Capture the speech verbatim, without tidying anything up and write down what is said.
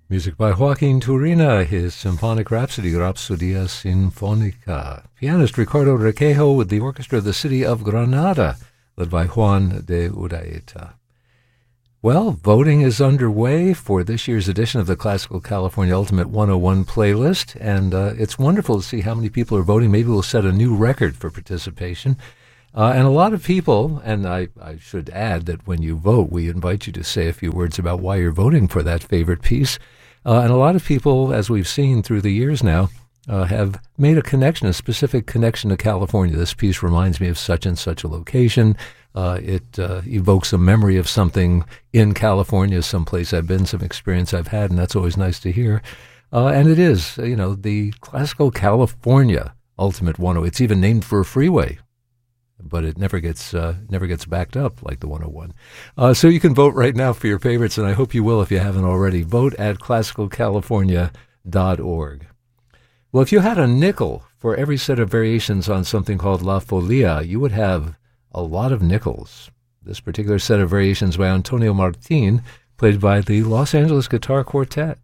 Music by Joaquin Turina, his symphonic rhapsody, Rhapsodia Sinfonica. Pianist Ricardo Requejo with the orchestra of the city of Granada, led by Juan de Urdaeta. Well, voting is underway for this year's edition of the Classical California Ultimate one oh one playlist, and uh, it's wonderful to see how many people are voting. Maybe we'll set a new record for participation. Uh, and a lot of people, and I, I should add that when you vote, we invite you to say a few words about why you're voting for that favorite piece. Uh, and a lot of people, as we've seen through the years now, uh, have made a connection, a specific connection to California. This piece reminds me of such and such a location. Uh, it uh, evokes a memory of something in California, someplace I've been, some experience I've had, and that's always nice to hear. Uh, and it is, you know, the Classical California Ultimate one oh. It's even named for a freeway, but it never gets uh, never gets backed up like the one oh one. Uh, so you can vote right now for your favorites, and I hope you will if you haven't already. Vote at classical california dot org. Well, if you had a nickel for every set of variations on something called La Folia, you would have a lot of nickels. This particular set of variations by Antonio Martin, played by the Los Angeles Guitar Quartet.